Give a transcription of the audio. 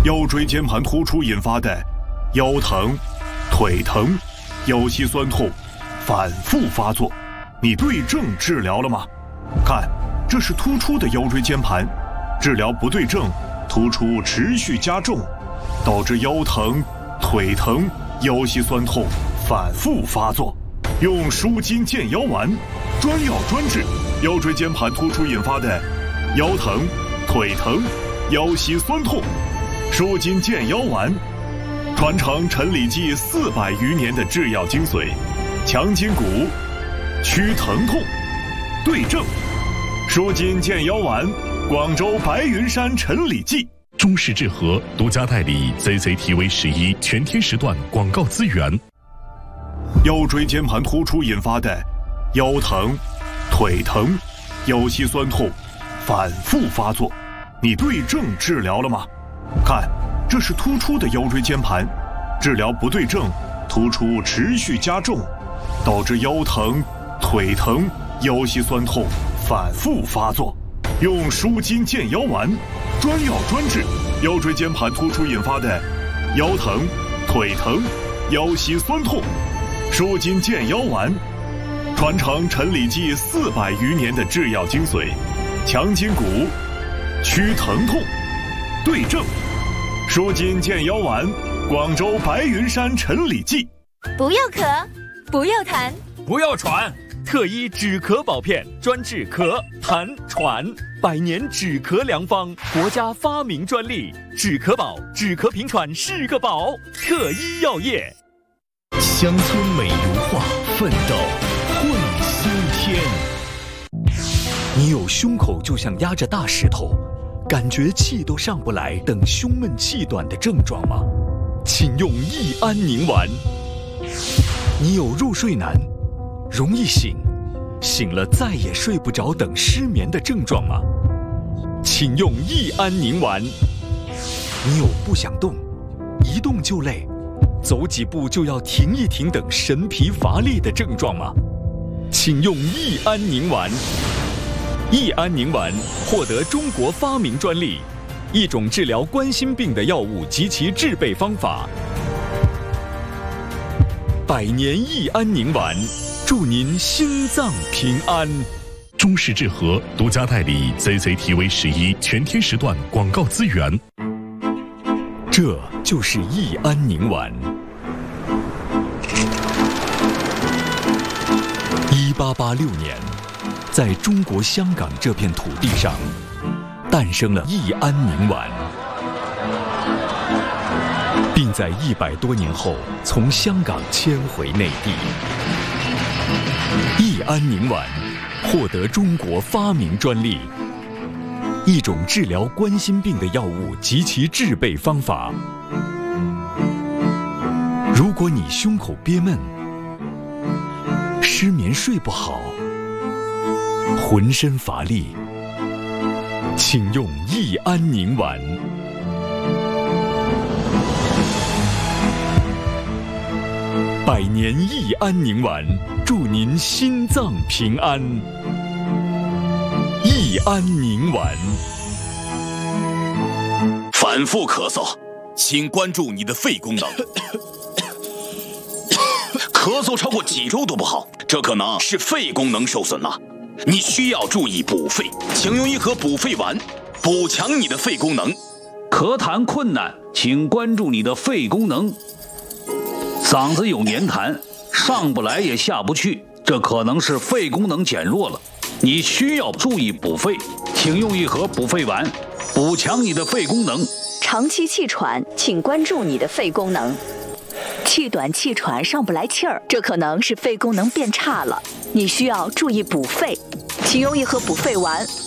腰椎间盘突出引发的腰疼、腿疼、腰膝酸痛反复发作，你对症治疗了吗？看，这是突出的腰椎间盘，治疗不对症，突出持续加重，导致腰疼、腿疼、腰膝酸痛反复发作。用舒筋健腰丸，专药专治腰椎间盘突出引发的腰疼、腿疼、腰膝酸痛。舒筋健腰丸，传承陈李济400余年的制药精髓，强筋骨，祛疼痛，对症。舒筋健腰丸，广州白云山陈李济。 中式治和独家代理 CCTV11全天时段广告资源。 腰椎间盘突出引发的腰疼、腿疼、腰膝酸痛反复发作，你对症治疗了吗？看，这是突出的腰椎间盘，治疗不对症，突出持续加重，导致腰疼、腿疼、腰膝酸痛反复发作。用舒筋健腰丸，专药专治腰椎间盘突出引发的腰疼、腿疼、腰膝酸痛。舒筋健腰丸，传承陈李济400余年的制药精髓，强筋骨，祛疼痛，对症。舒筋健腰丸，广州白云山陈李济。 不要咳，不要痰， 不要喘，特医止咳保片，专治咳、痰、喘，100年止咳良方，国家发明专利，止咳宝，止咳平喘是个宝，特医药业。 乡村美如画，奋斗会新天。 你有胸口就像压着大石头，感觉气都上不来等胸闷气短的症状吗？请用益安宁丸。你有入睡难、容易醒、醒了再也睡不着等失眠的症状吗？请用益安宁丸。你有不想动、一动就累、走几步就要停一停等神疲乏力的症状吗？请用益安宁丸。益安宁丸获得中国发明专利，一种治疗冠心病的药物及其制备方法。100年益安宁丸，祝您心脏平安。 中式治和独家代理 CCTV11全天时段广告资源。 这就是益安宁丸。1886年，在中国香港这片土地上，诞生了益安宁丸，并在100多年后从香港迁回内地。益安宁丸获得中国发明专利，一种治疗冠心病的药物及其制备方法。如果你胸口憋闷、失眠睡不好、浑身乏力，请用益安宁丸。100年益安宁丸，祝您心脏平安。益安宁丸。 反复咳嗽，请关注你的肺功能。咳嗽超过几周都不好，这可能是肺功能受损了。你需要注意补肺，请用一盒补肺丸，补强你的肺功能。 咳痰困难，请关注你的肺功能。嗓子有黏痰，上不来也下不去，这可能是肺功能减弱了。你需要注意补肺，请用一盒补肺丸，补强你的肺功能。 长期气喘，请关注你的肺功能。气短气喘上不来气儿，这可能是肺功能变差了，你需要注意补肺，请用一盒补肺丸，